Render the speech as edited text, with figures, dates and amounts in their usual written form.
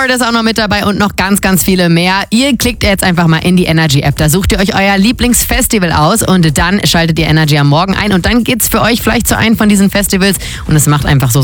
Lord ist auch noch mit dabei und noch ganz, ganz viele mehr. Ihr klickt jetzt einfach mal in die Energy App. Da sucht ihr euch euer Lieblingsfestival aus und dann schaltet ihr Energy am Morgen ein und dann geht's für euch vielleicht zu einem von diesen Festivals und es macht einfach so